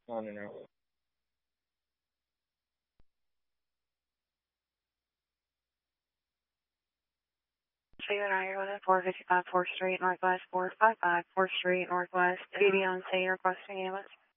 On and out. Taylor, you're within 455 4th Street Northwest, 455 4th Street Northwest. DD on scene requesting ambulance.